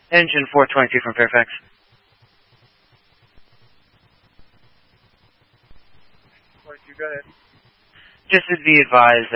Engine 422 from Fairfax. Go ahead. Just to be advised